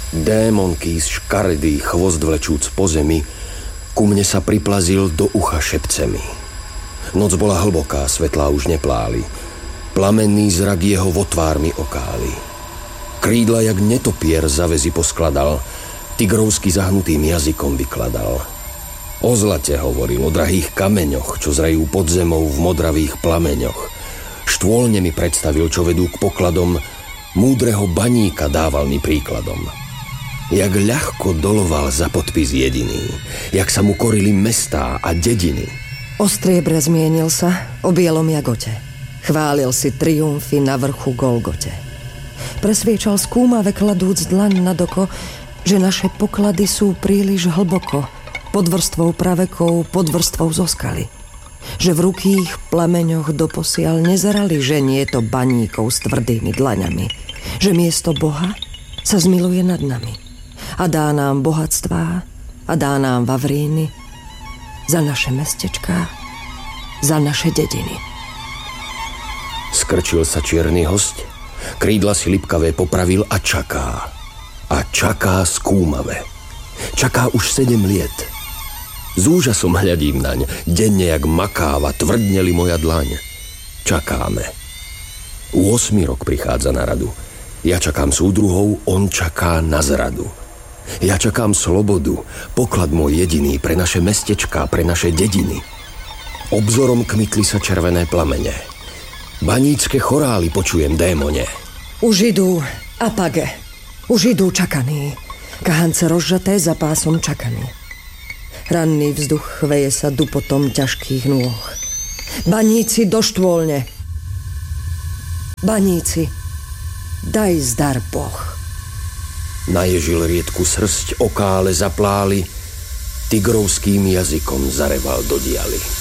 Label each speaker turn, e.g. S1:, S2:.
S1: Démonký škaredý chvost vlečúc po zemi ku mne sa priplazil do ucha šepcemi. Noc bola hlboká, svetlá už nepláli. Plamenný zrak jeho vo tvár mi okáli. Krídla jak netopier záväzy poskladal, tigrovsky zahnutým jazykom vykladal. O zlate hovoril, o drahých kameňoch, čo zrajú pod zemou v modravých plameňoch. Štôlne mi predstavil, čo vedú k pokladom, múdreho baníka dával mi príkladom. Jak ľahko doloval za podpis jediný, jak sa mu korili mestá a dediny.
S2: O striebre zmienil sa, o bielom jagote. Chválil si triumfy na vrchu Golgote. Presviečal skúmave kladúc dlaň nad oko, že naše poklady sú príliš hlboko, pod vrstvou pravekou, pod vrstvou zo skaly. Že v rukých plameňoch doposiaľ nezerali ženie to baníkov s tvrdými dlaňami. Že miesto Boha sa zmiluje nad nami a dá nám bohatstvá a dá nám vavríny za naše mestečká, za naše dediny.
S1: Skrčil sa čierny hosť, krídla si lipkavé popravil a čaká. A čaká skúmave. Čaká už 7 liet. S úžasom hľadím naň, denne jak makáva, tvrdneli moja dlaň. Čakáme. 8. rok prichádza na radu. Ja čakám súdruhov, on čaká na zradu. Ja čakám slobodu, poklad môj jediný pre naše mestečká, pre naše dediny. Obzorom kmitli sa červené plamene. Banícke chorály počujem, démone.
S2: Už idú, apage. Už idú čakaní. Kahance rozžaté za pásom čakaní. Ranný vzduch chveje sa dupotom ťažkých nôh. Baníci do štôlne. Baníci, daj zdar Boh.
S1: Naježil riedku srsť, okále zapláli, tigrovským jazykom zareval do dialy.